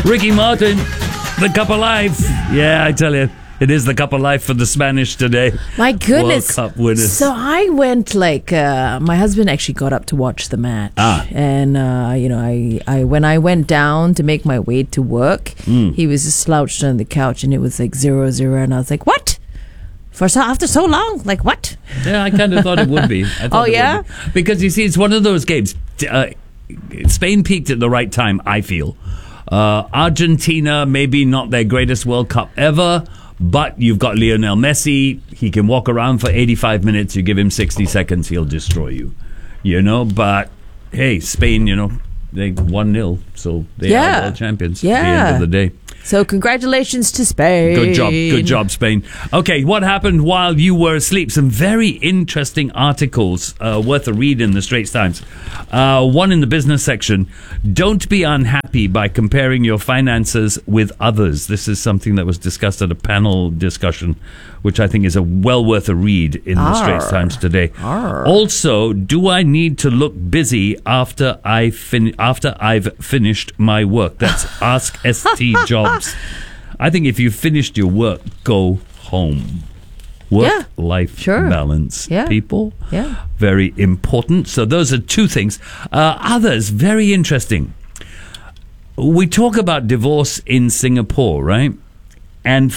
Ricky Martin, the Cup of Life. Yeah, I tell you, it is the Cup of Life for the Spanish today. My goodness. World Cup winners. So I went my husband actually got up to watch the match. And, I when I went down to make my way to work, he was just slouched on the couch and it was like 0-0. And I was like, what? After so long? Like, what? Yeah, I kind of thought it would be. Oh, yeah? Because you see, it's one of those games. Spain peaked at the right time, I feel. Argentina, maybe not their greatest World Cup ever, but you've got Lionel Messi. He can walk around for 85 minutes. You give him 60 seconds, he'll destroy you. But, hey, Spain, they 1-0, so they are world champions at the end of the day. So congratulations to Spain. Good job, Spain. Okay, what happened while you were asleep? Some very interesting articles worth a read in the Straits Times. One in the business section. Don't be unhappy by comparing your finances with others. This is something that was discussed at a panel discussion, which I think is well worth a read in the Straits Times today. Also, do I need to look busy after I've finished my work? That's Ask ST Jobs. I think if you've finished your work, go home. Work-life balance, people. Yeah. Very important. So those are two things. Others, very interesting. We talk about divorce in Singapore, right? And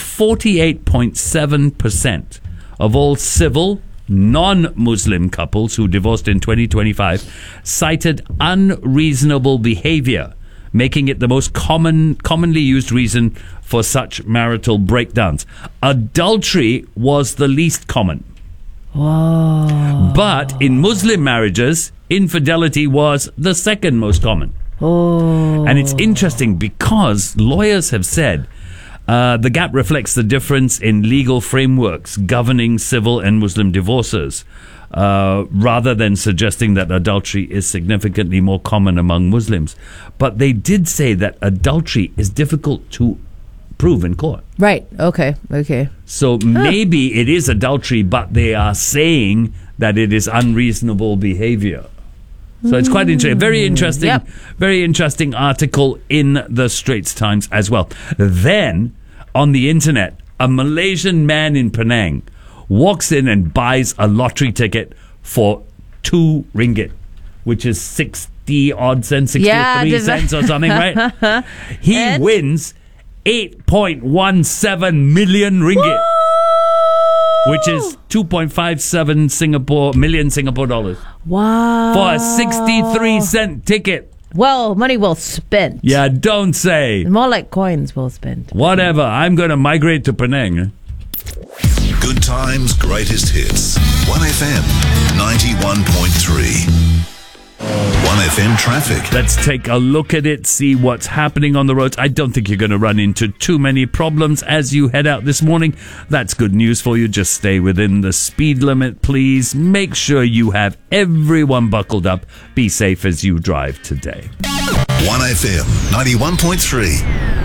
48.7% of all civil non-Muslim couples who divorced in 2025 cited unreasonable behavior, making it the most commonly used reason for such marital breakdowns. Adultery was the least common. Whoa. But in Muslim marriages, infidelity was the second most common. Oh. And it's interesting because lawyers have said the gap reflects the difference in legal frameworks governing civil and Muslim divorces, rather than suggesting that adultery is significantly more common among Muslims. But they did say that adultery is difficult to prove in court. Right. Okay. So maybe it is adultery, but they are saying that it is unreasonable behavior. So it's quite interesting. Very interesting article in the Straits Times as well. Then, on the internet, a Malaysian man in Penang walks in and buys a lottery ticket for 2 ringgit, which is 60-odd cents, 63 cents or something, right? He wins 8.17 million ringgit. Woo! Which is 2.57 million Singapore dollars. Wow. For a 63-cent ticket. Well, money well spent. Yeah, don't say. More like coins well spent. Whatever. I'm going to migrate to Penang. Good times, greatest hits. 1FM 91.3. 1FM traffic. Let's take a look at it, see what's happening on the roads. I don't think you're going to run into too many problems as you head out this morning. That's good news for you. Just stay within the speed limit, please. Make sure you have everyone buckled up. Be safe as you drive today. 1FM 91.3.